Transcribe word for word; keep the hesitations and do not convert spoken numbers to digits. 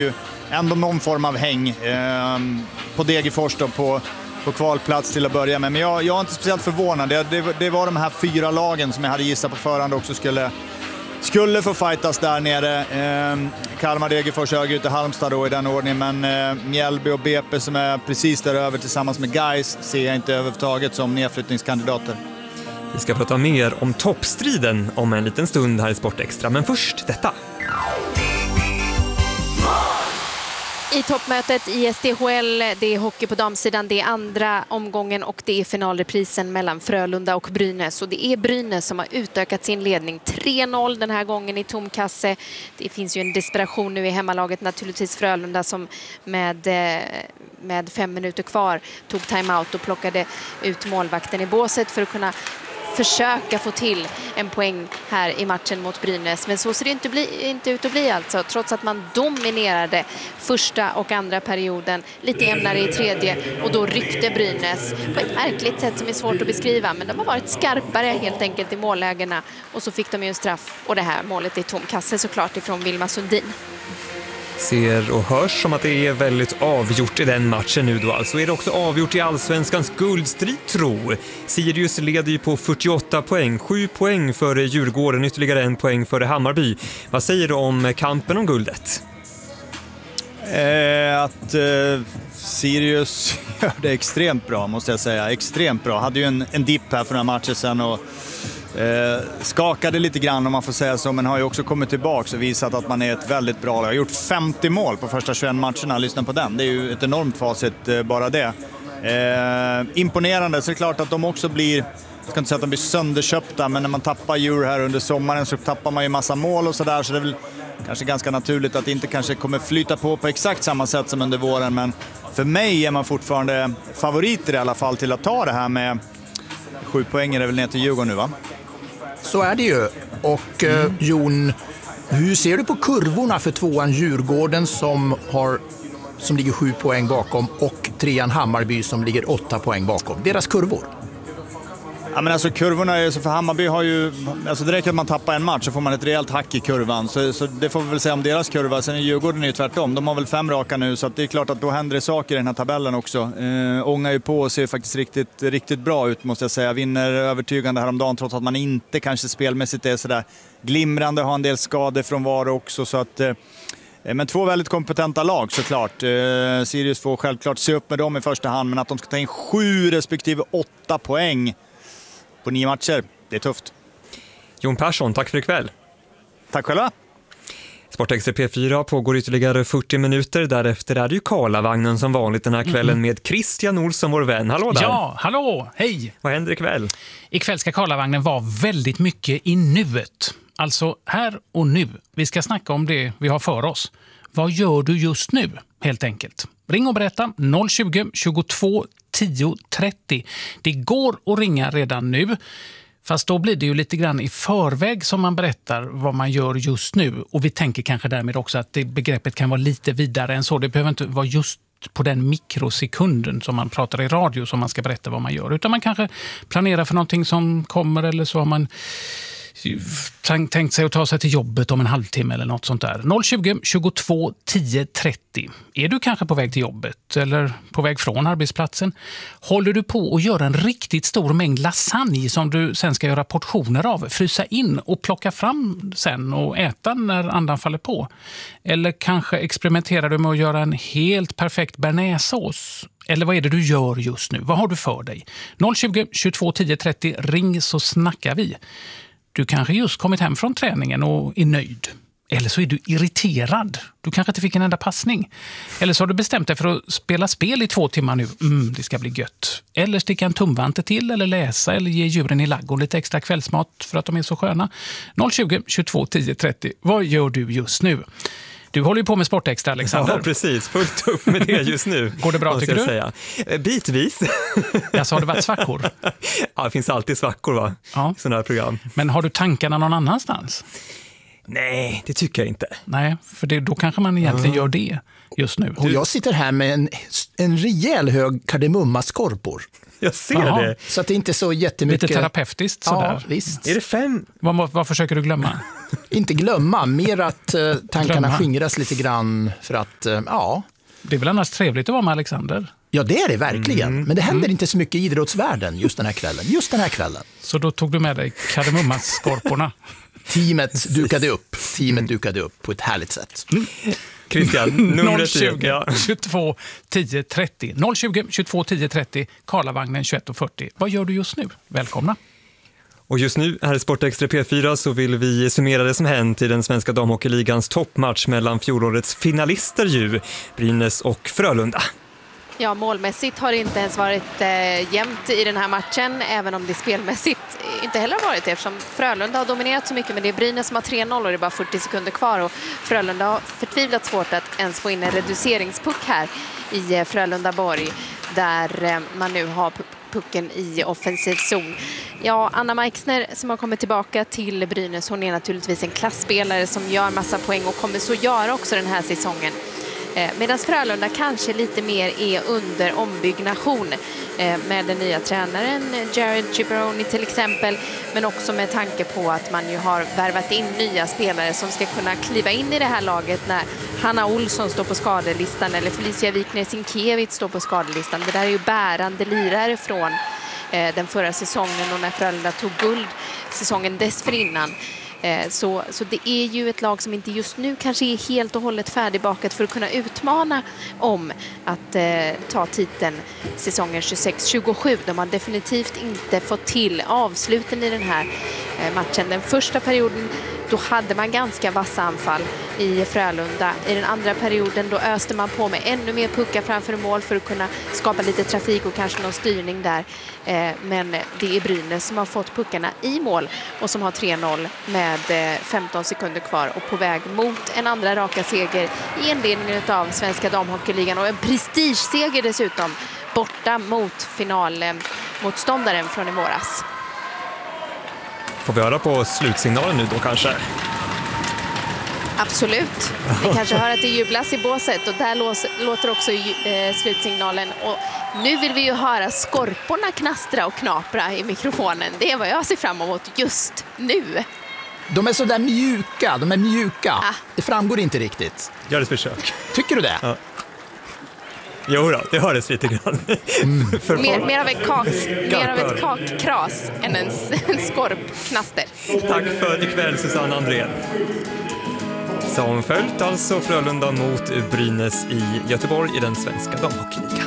ändå någon form av häng eh, på Degerfors då, på, på kvalplats till att börja med. Men jag, jag är inte speciellt förvånad. Det, det, det var de här fyra lagen som jag hade gissat på förhand också skulle, skulle få fightas där nere. Eh, Kalmar, Degerfors, Örgryte, Halmstad då i den ordningen. Men eh, Mjällby och B P som är precis där över tillsammans med Gais ser jag inte överhuvudtaget som nedflyttningskandidater. Vi ska prata mer om toppstriden om en liten stund här i Sportextra. Men först detta. I toppmötet i S D H L, det är hockey på damsidan, det är andra omgången och det är finalreprisen mellan Frölunda och Brynäs. Och det är Brynäs som har utökat sin ledning tre noll den här gången i tom kasse. Det finns ju en desperation nu i hemmalaget, naturligtvis Frölunda som med, med fem minuter kvar tog timeout och plockade ut målvakten i båset för att kunna försöka få till en poäng här i matchen mot Brynäs. Men så ser det inte, bli, inte ut att bli alltså. Trots att man dominerade första och andra perioden. Lite jämnare i tredje. Och då ryckte Brynäs på ett märkligt sätt som är svårt att beskriva. Men de har varit skarpare helt enkelt i mållägena. Och så fick de ju en straff. Och det här målet i tom kasse såklart ifrån Vilma Sundin. Ser och hörs som att det är väldigt avgjort i den matchen nu då. Alltså är det också avgjort i allsvenskans guldstrid, tro. Sirius leder ju på fyrtioåtta poäng, sju poäng före Djurgården, ytterligare en poäng före Hammarby. Vad säger du om kampen om guldet? Eh, att eh, Sirius gör det extremt bra, måste jag säga. Extremt bra. Hade ju en, en dipp här för några matcher sedan och Eh, skakade lite grann om man får säga så, men har ju också kommit tillbaka och visat att man är ett väldigt bra lag. Har gjort femtio mål på första tjugoett matcherna, lyssna på den. Det är ju ett enormt facit, eh, bara det. Eh, imponerande, så är det klart att de också blir, jag ska inte säga att de blir sönderköpta, men när man tappar djur här under sommaren så tappar man ju massa mål och sådär, så det är väl kanske ganska naturligt att det inte kanske kommer flyta på på exakt samma sätt som under våren, men för mig är man fortfarande favoriter i alla fall till att ta det här med sju poäng är det väl ner till Djurgården nu, va? Så är det ju. Och mm. eh, Jon, hur ser du på kurvorna för tvåan Djurgården som, har, som ligger sju poäng bakom och trean Hammarby som ligger åtta poäng bakom? Deras kurvor? Ja, men alltså kurvorna är så, för Hammarby har ju, alltså direkt att man tappar en match så får man ett rejält hack i kurvan, så, så det får vi väl säga om deras kurva. Sen är Djurgården är ju tvärtom, de har väl fem raka nu, så att det är klart att då händer det saker i den här tabellen också. Eh, ångar ju på och ser faktiskt riktigt, riktigt bra ut, måste jag säga. Vinner övertygande häromdagen trots att man inte kanske spelmässigt är sådär glimrande, har en del skador från var också, så att eh, men två väldigt kompetenta lag såklart. Eh, Sirius får självklart se upp med dem i första hand, men att de ska ta in sju respektive åtta poäng på nio matcher, det är tufft. Jon Persson, tack för ikväll. Tack själva. Sportextra P fyra pågår ytterligare fyrtio minuter. Därefter är det ju Karlavagnen som vanligt den här kvällen mm. med Christian Olsson, vår vän. Hallå där. Ja, hallå, hej. Vad händer ikväll? Ikväll ska Karlavagnen vara väldigt mycket i nuet. Alltså här och nu. Vi ska snacka om det vi har för oss. Vad gör du just nu, helt enkelt? Ring och berätta noll tjugo, tjugotvå, tio, trettio. Det går att ringa redan nu. Fast då blir det ju lite grann i förväg som man berättar vad man gör just nu. Och vi tänker kanske därmed också att det begreppet kan vara lite vidare än så. Det behöver inte vara just på den mikrosekunden som man pratar i radio som man ska berätta vad man gör. Utan man kanske planerar för någonting som kommer, eller så har man tänkt sig att ta sig till jobbet om en halvtimme eller något sånt där. noll tjugo, tjugotvå, tio, trettio. Är du kanske på väg till jobbet eller på väg från arbetsplatsen? Håller du på att göra en riktigt stor mängd lasagne som du sen ska göra portioner av, frysa in och plocka fram sen och äta när andan faller på? Eller kanske experimenterar du med att göra en helt perfekt bearnaisesås? Eller vad är det du gör just nu? Vad har du för dig? noll tjugo, tjugotvå, tio, trettio. Ring så snackar vi. Du kanske just kommit hem från träningen och är nöjd. Eller så är du irriterad. Du kanske inte fick en enda passning. Eller så har du bestämt dig för att spela spel i två timmar nu. Mm, det ska bli gött. Eller sticka en tumvante till, eller läsa, eller ge djuren i ladugården lite extra kvällsmat för att de är så sköna. noll tjugo, tjugotvå, tio, trettio. Vad gör du just nu? Du håller ju på med Sportextra, Alexander. Ja, precis. Fullt upp med det just nu. Går det bra, tycker du? Säga. Bitvis. Alltså, har det varit svackor? Ja, det finns alltid svackor, va? Ja. Sådana här program. Men har du tankarna någon annanstans? Nej, det tycker jag inte. Nej, för det, då kanske man egentligen mm. gör det just nu. Och jag sitter här med en, en rejäl hög kardemummaskorpor. Jag ser Jaha. det. Så att det inte är så jättemycket... Lite terapeutiskt sådär. Ja, visst. Är det fem? Vad, vad försöker du glömma? Inte glömma, mer att eh, tankarna Glömma. skingras lite grann för att, eh, ja... Det är väl annars trevligt att vara med Alexander? Ja, det är det verkligen. Mm. Men det händer inte så mycket i idrottsvärlden just den här kvällen. Just den här kvällen. Så då tog du med dig kardemummaskorporna. Teamet dukade upp. Teamet dukade upp på ett härligt sätt. Christian, nummer noll tio. tjugo Ja. tjugotvå tio trettio. noll tjugo tjugotvå tio trettio. Karlavagnen tjugoett fyrtio. Vad gör du just nu? Välkomna. Och just nu här i Sportextra P fyra så vill vi summera det som hänt i den svenska damhockeyligans toppmatch mellan fjolårets finalister ju, Brynäs och Frölunda. Ja, målmässigt har det inte ens varit eh, jämnt i den här matchen, även om det spelmässigt inte heller har varit det, eftersom Frölunda har dominerat så mycket, men det är Brynäs som har tre noll och det är bara fyrtio sekunder kvar och Frölunda har förtvivlat svårt att ens få in en reduceringspuck här i eh, Frölunda-Borg, där eh, man nu har pucken i offensiv zon. Ja, Anna Meixner som har kommit tillbaka till Brynäs, hon är naturligtvis en klassspelare som gör massa poäng och kommer så göra också den här säsongen. Medan Frölunda kanske lite mer är under ombyggnation med den nya tränaren Jared Ciberoni till exempel, men också med tanke på att man ju har värvat in nya spelare som ska kunna kliva in i det här laget när Hanna Olsson står på skadelistan eller Felicia Wikner-Sienkiewicz står på skadelistan. Det där är ju bärande lirare från den förra säsongen och när Frölunda tog guld säsongen dessförinnan. Så, så det är ju ett lag som inte just nu kanske är helt och hållet färdigbakat för att kunna utmana om att eh, ta titeln säsongen tjugosex tjugosju. De har definitivt inte fått till avsluten i den här eh, matchen. Den första perioden då hade man ganska vassa anfall i Frölunda. I den andra perioden då öste man på med ännu mer puckar framför mål för att kunna skapa lite trafik och kanske någon styrning där. Eh, men det är Brynäs som har fått puckarna i mål och som har tre noll med eh, femton sekunder kvar och på väg mot en andra raka seger i inledningen av Svenska damhockeyligan och en prestigeseger dessutom borta mot finalmotståndaren från i våras. Får vi höra på slutsignalen nu då kanske? Absolut. Vi kanske hör att det jublas i båset och där låter också eh, slutsignalen. Och nu vill vi ju höra skorporna knastra och knapra i mikrofonen. Det är vad jag ser fram emot just nu. De är så där mjuka, de är mjuka. Ah. Det framgår inte riktigt. Gör ett försök. Tycker du det? Ja. Jo då, det hördes lite grann. Mm. För Mer, folk. mer av ett, kaks, mer av ett kakkras än en, en skorpknaster. Tack för ikväll Susanne Andrén. Som följt alltså Frölunda mot Brynäs i Göteborg i den svenska damhockeyligan.